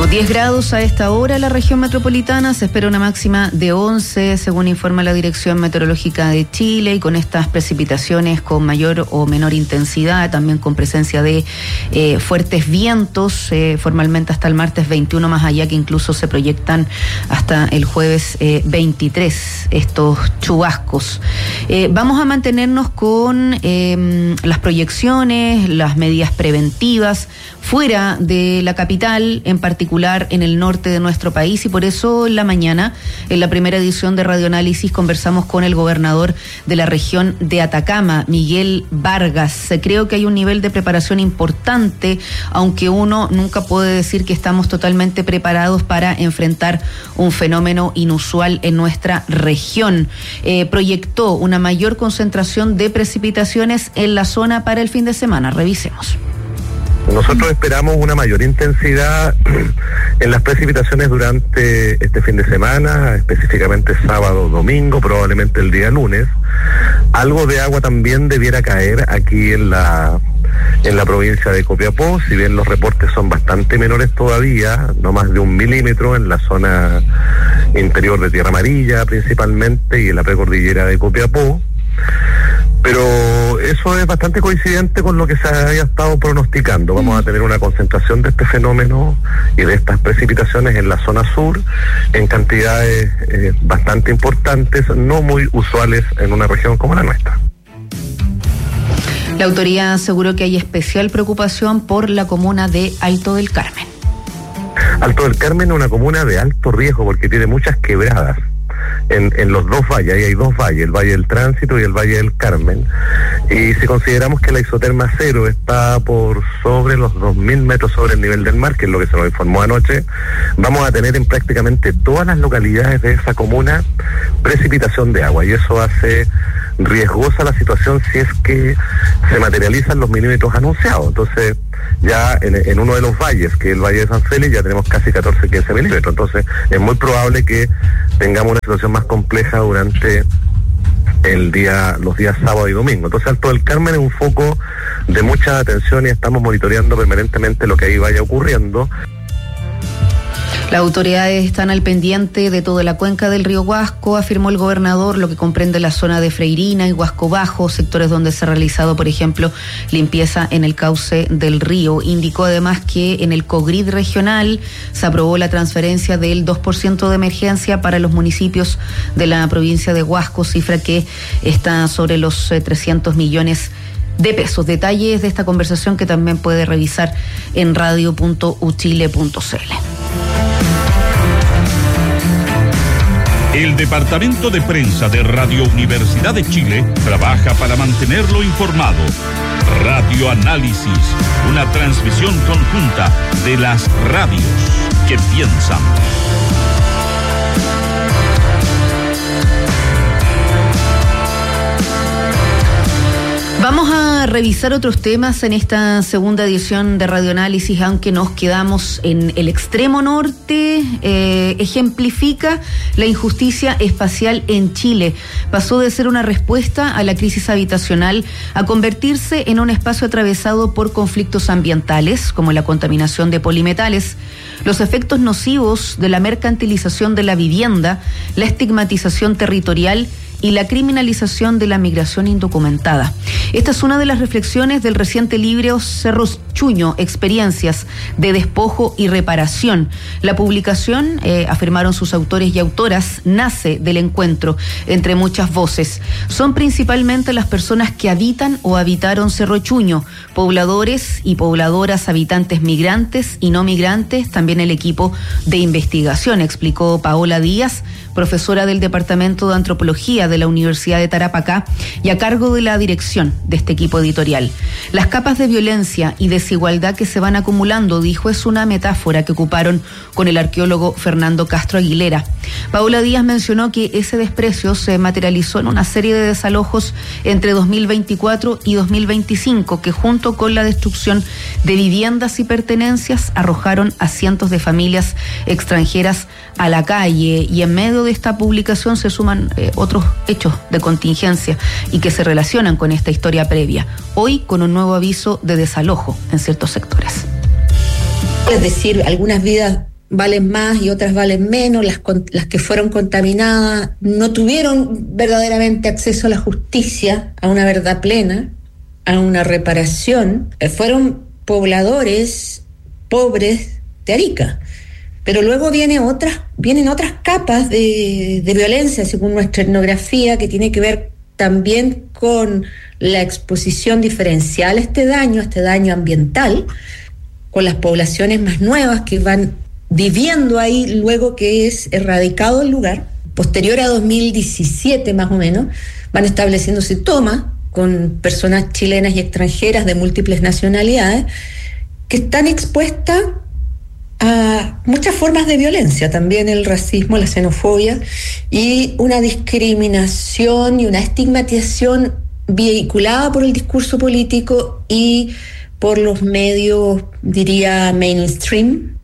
10 grados a esta hora en la región metropolitana, se espera una máxima de 11, según informa la Dirección Meteorológica de Chile, y con estas precipitaciones con mayor o menor intensidad, también con presencia de fuertes vientos, formalmente hasta el martes 21, más allá que incluso se proyectan hasta el jueves 23 estos chubascos. Vamos a mantenernos con las proyecciones, las medidas preventivas fuera de la capital, en particular en el norte de nuestro país, y por eso en la mañana, en la primera edición de Radioanálisis, conversamos con el gobernador de la región de Atacama, Miguel Vargas. Creo que hay un nivel de preparación importante, aunque uno nunca puede decir que estamos totalmente preparados para enfrentar un fenómeno inusual en nuestra región. Proyectó una mayor concentración de precipitaciones en la zona para el fin de semana. Revisemos. Nosotros esperamos una mayor intensidad en las precipitaciones durante este fin de semana, específicamente sábado, domingo, probablemente el día lunes. Algo de agua también debiera caer aquí en la provincia de Copiapó, si bien los reportes son bastante menores todavía, no más de 1 milímetro en la zona interior de Tierra Amarilla principalmente y en la precordillera de Copiapó. Pero eso es bastante coincidente con lo que se haya estado pronosticando. Vamos a tener una concentración de este fenómeno y de estas precipitaciones en la zona sur en cantidades bastante importantes, no muy usuales en una región como la nuestra. La autoridad aseguró que hay especial preocupación por la comuna de Alto del Carmen. Alto del Carmen es una comuna de alto riesgo porque tiene muchas quebradas en los dos valles. Ahí hay dos valles, el Valle del Tránsito y el Valle del Carmen, y si consideramos que la isoterma cero está por sobre los 2.000 metros sobre el nivel del mar, que es lo que se nos informó anoche, vamos a tener en prácticamente todas las localidades de esa comuna precipitación de agua, y eso hace riesgosa la situación si es que se materializan los milímetros anunciados. Entonces ya en uno de los valles, que es el Valle de San Félix, ya tenemos casi 14-15 milímetros, entonces es muy probable que tengamos una situación más compleja durante los días sábado y domingo. Entonces Alto del Carmen es un foco de mucha atención y estamos monitoreando permanentemente lo que ahí vaya ocurriendo. Las autoridades están al pendiente de toda la cuenca del río Huasco, afirmó el gobernador, lo que comprende la zona de Freirina y Huasco Bajo, sectores donde se ha realizado, por ejemplo, limpieza en el cauce del río. Indicó además que en el COGRID regional se aprobó la transferencia del 2% de emergencia para los municipios de la provincia de Huasco, cifra que está sobre los 300 millones de pesos. Detalles de esta conversación que también puede revisar en radio.uchile.cl. El Departamento de Prensa de Radio Universidad de Chile trabaja para mantenerlo informado. Radioanálisis, una transmisión conjunta de las radios que piensan. Vamos a revisar otros temas en esta segunda edición de Radioanálisis, aunque nos quedamos en el extremo norte. Ejemplifica la injusticia espacial en Chile. Pasó de ser una respuesta a la crisis habitacional a convertirse en un espacio atravesado por conflictos ambientales, como la contaminación de polimetales, los efectos nocivos de la mercantilización de la vivienda, la estigmatización territorial y la criminalización de la migración indocumentada. Esta es una de las reflexiones del reciente libro Cerro Chuño, Experiencias de Despojo y Reparación. La publicación, afirmaron sus autores y autoras, nace del encuentro entre muchas voces. Son principalmente las personas que habitan o habitaron Cerro Chuño, pobladores y pobladoras, habitantes migrantes y no migrantes, también el equipo de investigación, explicó Paola Díaz, profesora del Departamento de Antropología de la Universidad de Tarapacá y a cargo de la dirección de este equipo editorial. Las capas de violencia y desigualdad que se van acumulando, dijo, es una metáfora que ocuparon con el arqueólogo Fernando Castro Aguilera. Paola Díaz mencionó que ese desprecio se materializó en una serie de desalojos entre 2024 y 2025 que, junto con la destrucción de viviendas y pertenencias, arrojaron a cientos de familias extranjeras a la calle, y en medio de esta publicación se suman otros hechos de contingencia y que se relacionan con esta historia previa, hoy con un nuevo aviso de desalojo en ciertos sectores. Es decir, algunas vidas valen más y otras valen menos, las que fueron contaminadas no tuvieron verdaderamente acceso a la justicia, a una verdad plena, a una reparación, fueron pobladores pobres de Arica. Pero luego vienen otras capas de violencia, según nuestra etnografía, que tiene que ver también con la exposición diferencial a este daño ambiental, con las poblaciones más nuevas que van viviendo ahí luego que es erradicado el lugar. Posterior a 2017 más o menos, van estableciéndose tomas con personas chilenas y extranjeras de múltiples nacionalidades que están expuestas a muchas formas de violencia, también el racismo, la xenofobia y una discriminación y una estigmatización vehiculada por el discurso político y por los medios, diría, mainstream.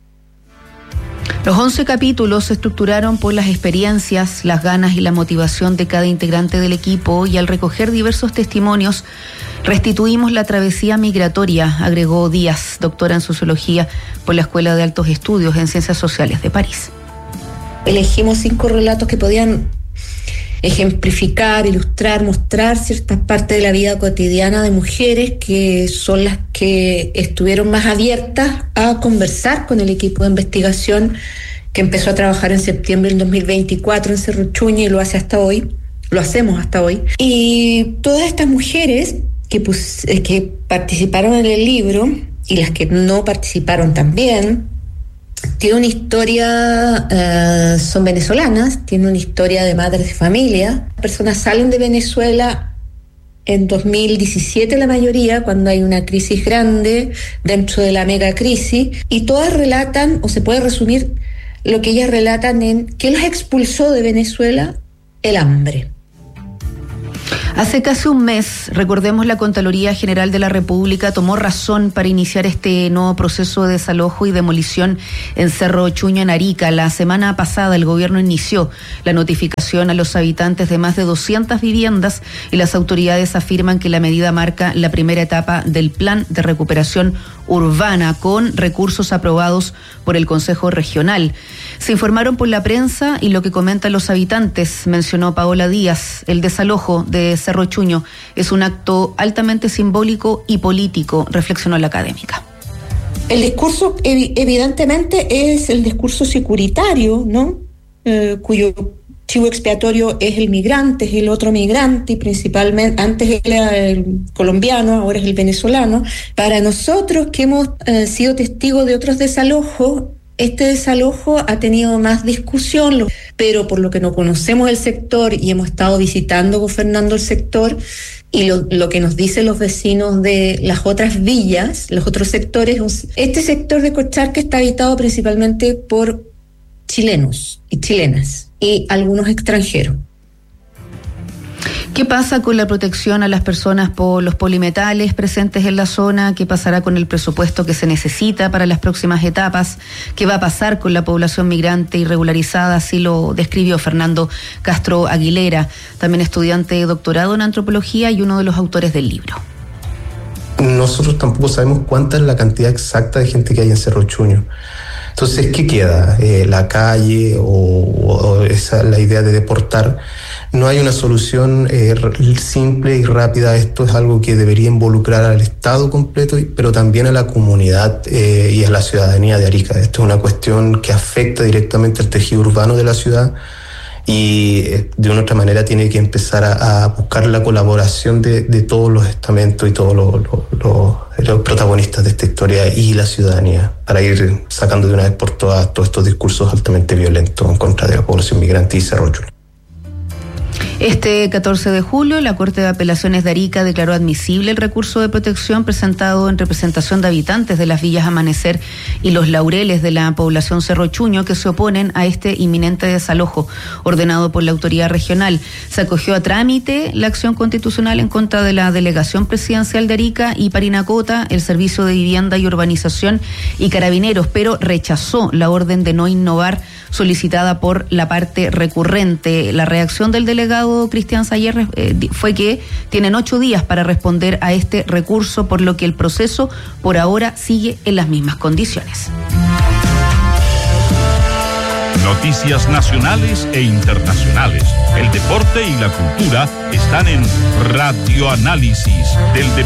Los 11 capítulos se estructuraron por las experiencias, las ganas y la motivación de cada integrante del equipo, y al recoger diversos testimonios restituimos la travesía migratoria, agregó Díaz, doctora en sociología por la Escuela de Altos Estudios en Ciencias Sociales de París. Elegimos 5 relatos que podían ejemplificar, ilustrar, mostrar ciertas partes de la vida cotidiana de mujeres que son las que estuvieron más abiertas a conversar con el equipo de investigación que empezó a trabajar en septiembre del 2024 en Cerro Chuño y lo hacemos hasta hoy. Y todas estas mujeres que participaron en el libro y las que no participaron también, tiene una historia, son venezolanas, tiene una historia de madres de familia. Las personas salen de Venezuela en 2017 la mayoría, cuando hay una crisis grande dentro de la mega crisis, y todas relatan, o se puede resumir lo que ellas relatan en ¿qué los expulsó de Venezuela? El hambre. Hace casi un mes, recordemos, la Contraloría General de la República tomó razón para iniciar este nuevo proceso de desalojo y demolición en Cerro Chuño, en Arica. La semana pasada el gobierno inició la notificación a los habitantes de más de 200 viviendas y las autoridades afirman que la medida marca la primera etapa del plan de recuperación urbana con recursos aprobados por el Consejo Regional. Se informaron por la prensa y lo que comentan los habitantes, mencionó Paola Díaz. El desalojo de Cerro Chuño es un acto altamente simbólico y político, reflexionó la académica. El discurso evidentemente es el discurso securitario, ¿no? Cuyo chivo expiatorio es el migrante, es el otro migrante, y principalmente antes era el colombiano, ahora es el venezolano. Para nosotros que hemos sido testigos de otros desalojos, este desalojo ha tenido más discusión, pero por lo que no conocemos el sector y hemos estado visitando, gobernando el sector, y lo que nos dicen los vecinos de las otras villas, los otros sectores, este sector de Cocharque está habitado principalmente por chilenos y chilenas y algunos extranjeros. ¿Qué pasa con la protección a las personas por los polimetales presentes en la zona? ¿Qué pasará con el presupuesto que se necesita para las próximas etapas? ¿Qué va a pasar con la población migrante irregularizada? Así lo describió Fernando Castro Aguilera, también estudiante de doctorado en antropología y uno de los autores del libro. Nosotros tampoco sabemos cuánta es la cantidad exacta de gente que hay en Cerro Chuño. Entonces, ¿qué queda? ¿La calle o esa la idea de deportar? No hay una solución simple y rápida. Esto es algo que debería involucrar al Estado completo, pero también a la comunidad y a la ciudadanía de Arica. Esto es una cuestión que afecta directamente al tejido urbano de la ciudad y de una otra manera tiene que empezar a buscar la colaboración de todos los estamentos y todos los protagonistas de esta historia y la ciudadanía para ir sacando de una vez por todas todos estos discursos altamente violentos en contra de la población migrante y Cerro Chuño. Este 14 de julio, la Corte de Apelaciones de Arica declaró admisible el recurso de protección presentado en representación de habitantes de las villas Amanecer y Los Laureles de la población Cerro Chuño que se oponen a este inminente desalojo ordenado por la autoridad regional. Se acogió a trámite la acción constitucional en contra de la Delegación Presidencial de Arica y Parinacota, el Servicio de Vivienda y Urbanización y Carabineros, pero rechazó la orden de no innovar solicitada por la parte recurrente. La reacción del delegado Cristian Sayer fue que tienen 8 días para responder a este recurso, por lo que el proceso por ahora sigue en las mismas condiciones. Noticias nacionales e internacionales. El deporte y la cultura están en Radio Análisis del